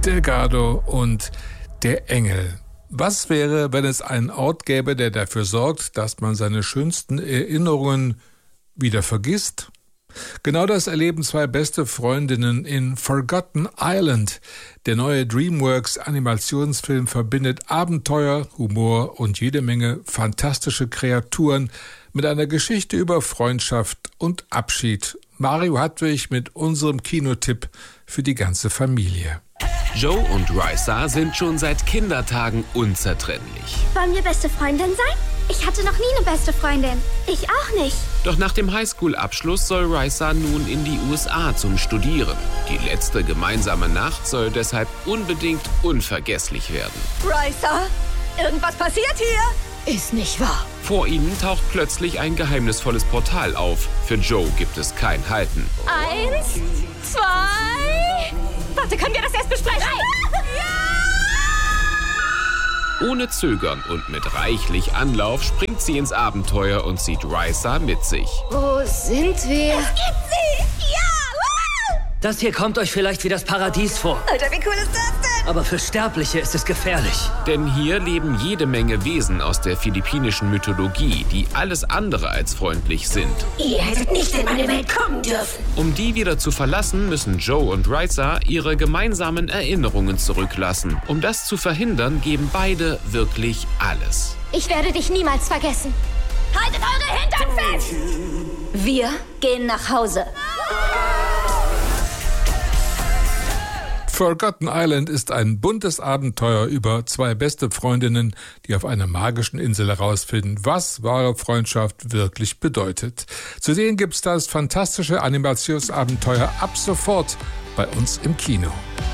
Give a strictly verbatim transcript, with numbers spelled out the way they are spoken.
Delgado und der Engel. Was wäre, wenn es einen Ort gäbe, der dafür sorgt, dass man seine schönsten Erinnerungen wieder vergisst? Genau das erleben zwei beste Freundinnen in Forgotten Island. Der neue DreamWorks-Animationsfilm verbindet Abenteuer, Humor und jede Menge fantastische Kreaturen mit einer Geschichte über Freundschaft und Abschied. Mario Hartwig mit unserem Kinotipp für die ganze Familie. Joe und Raisa sind schon seit Kindertagen unzertrennlich. Wollen wir beste Freundin sein? Ich hatte noch nie eine beste Freundin. Ich auch nicht. Doch nach dem Highschool-Abschluss soll Raisa nun in die U S A zum Studieren. Die letzte gemeinsame Nacht soll deshalb unbedingt unvergesslich werden. Raisa, irgendwas passiert hier? Ist nicht wahr. Vor ihnen taucht plötzlich ein geheimnisvolles Portal auf. Für Joe gibt es kein Halten. Eins, zwei... Warte, können wir das erst besprechen? Ja! Ohne Zögern und mit reichlich Anlauf springt sie ins Abenteuer und zieht Raisa mit sich. Wo sind wir? Es gibt sie! Ja! Das hier kommt euch vielleicht wie das Paradies vor. Alter, wie cool ist das denn? Aber für Sterbliche ist es gefährlich. Denn hier leben jede Menge Wesen aus der philippinischen Mythologie, die alles andere als freundlich sind. Ihr hättet nicht in meine Welt kommen dürfen. Um die wieder zu verlassen, müssen Joe und Raisa ihre gemeinsamen Erinnerungen zurücklassen. Um das zu verhindern, geben beide wirklich alles. Ich werde dich niemals vergessen. Haltet eure Hintern fest! Wir gehen nach Hause. Forgotten Island ist ein buntes Abenteuer über zwei beste Freundinnen, die auf einer magischen Insel herausfinden, was wahre Freundschaft wirklich bedeutet. Zu sehen gibt's das fantastische Animationsabenteuer ab sofort bei uns im Kino.